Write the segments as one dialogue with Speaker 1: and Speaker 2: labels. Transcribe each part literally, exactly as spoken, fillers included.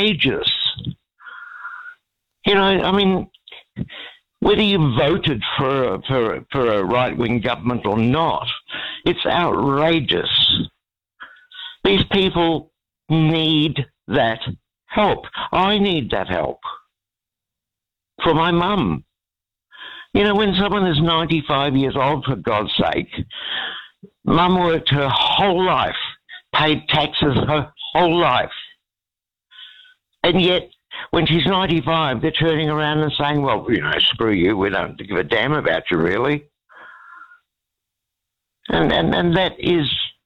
Speaker 1: outrageous. You know, I mean, whether you voted for a, for, a, for a right-wing government or not, it's outrageous. These people need that help. I need that help for my mum. You know, when someone is ninety-five years old, for God's sake, mum worked her whole life, paid taxes her whole life. And yet, when she's ninety-five, they're turning around and saying, well, you know, screw you, we don't give a damn about you, really. And and, and that is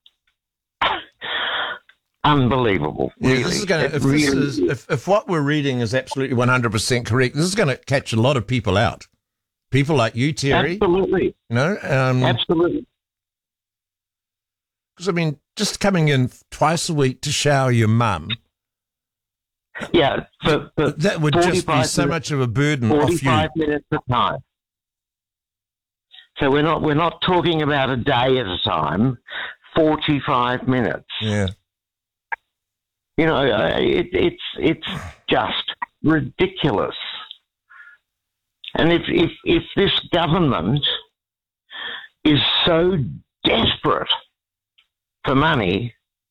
Speaker 1: unbelievable.
Speaker 2: Yeah,
Speaker 1: really.
Speaker 2: this is going to, if,
Speaker 1: really
Speaker 2: this is, if, if what we're reading is absolutely one hundred percent correct, this is going to catch a lot of people out. People like you, Terry.
Speaker 1: Absolutely.
Speaker 2: You know? Um,
Speaker 1: Absolutely.
Speaker 2: Because, I mean, just coming in twice a week to shower your mum,
Speaker 1: Yeah, for, for
Speaker 2: that would just be so
Speaker 1: minutes,
Speaker 2: much of a burden off you.
Speaker 1: forty-five minutes a time. So we're not we're not talking about a day at a time. Forty-five minutes.
Speaker 2: Yeah.
Speaker 1: You know, uh, it, it's it's just ridiculous. And if if if this government is so desperate for money,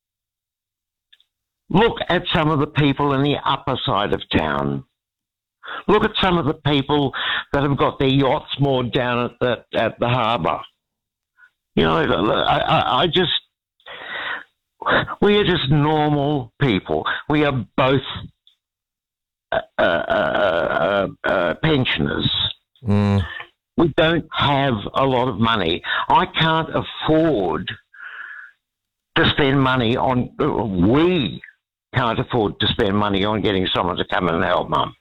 Speaker 1: look at some of the people in the upper side of town. Look at some of the people that have got their yachts moored down at the at the harbour. You know, I, I, I just we are just normal people. We are both uh, uh, uh, uh, pensioners.
Speaker 2: Mm.
Speaker 1: We don't have a lot of money. I can't afford to spend money on. We can't afford to spend money on getting someone to come and help mum.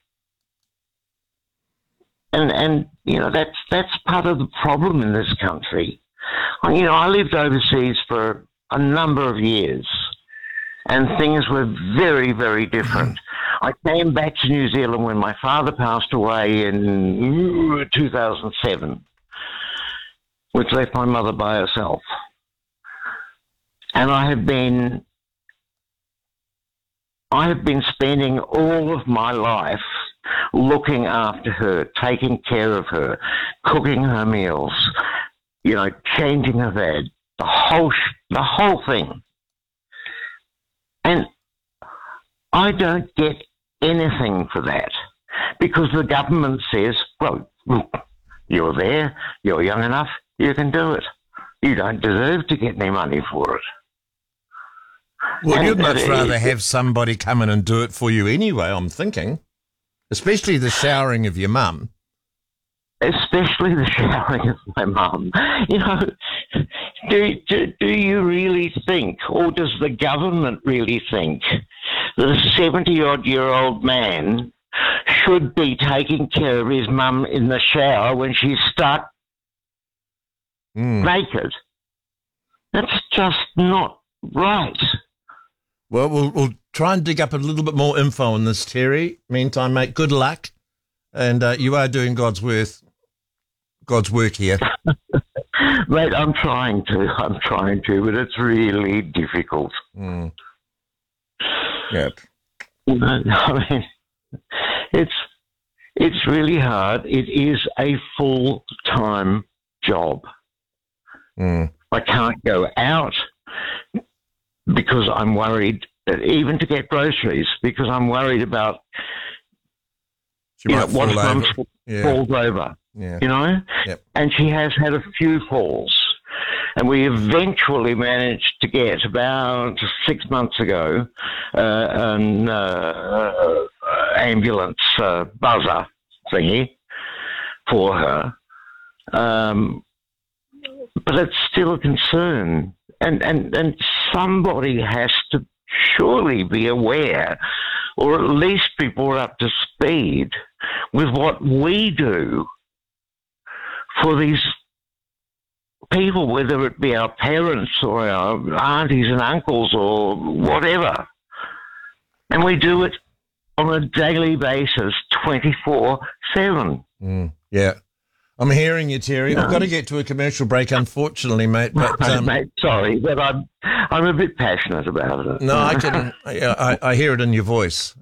Speaker 1: And and you know that's that's part of the problem in this country. You know, I lived overseas for a number of years, and things were very, very different. I came back to New Zealand when my father passed away in two thousand seven, which left my mother by herself. And I have been, I have been spending all of my life looking after her, taking care of her, cooking her meals, you know, changing her bed, the whole, sh- the whole thing. And I don't get anything for that because the government says, well, you're there, you're young enough, you can do it. You don't deserve to get any money for it.
Speaker 2: Well,
Speaker 1: And
Speaker 2: you'd much
Speaker 1: it-
Speaker 2: rather
Speaker 1: it-
Speaker 2: have somebody come in and do it for you anyway, I'm thinking. Especially the showering of your mum.
Speaker 1: Especially the showering of my mum. You know, do, do, do you really think, or does the government really think, that a seventy-odd-year-old man should be taking care of his mum in the shower when she's stuck
Speaker 2: Mm.
Speaker 1: naked? That's just not right.
Speaker 2: Well, well, we'll try and dig up a little bit more info on this, Terry. Meantime, mate, good luck. And uh, you are doing God's worth, God's work here.
Speaker 1: Mate, I'm trying to. I'm trying to, but it's really difficult.
Speaker 2: Mm. Yep.
Speaker 1: You know, I mean, it's it's really hard. It is a full-time job.
Speaker 2: Mm.
Speaker 1: I can't go out because I'm worried, even to get groceries, because I'm worried about
Speaker 2: She
Speaker 1: you know,
Speaker 2: might
Speaker 1: what
Speaker 2: fall
Speaker 1: mum
Speaker 2: over. Yeah.
Speaker 1: falls over.
Speaker 2: Yeah.
Speaker 1: You know?
Speaker 2: Yep.
Speaker 1: And she has had a few falls. And we eventually managed to get, about six months ago, uh, an uh, ambulance uh, buzzer thingy for her. Um, but it's still a concern. And, and, and somebody has to surely be aware, or at least be brought up to speed with what we do for these people, whether it be our parents or our aunties and uncles or whatever. And we do it on a daily basis, twenty-four seven.
Speaker 2: Mm. Yeah. I'm hearing you, Terry.
Speaker 1: No.
Speaker 2: I've got to get to a commercial break, unfortunately, mate. But um,
Speaker 1: Mate, sorry, but I'm, I'm a bit passionate about it.
Speaker 2: no, I can. I, I I hear it in your voice.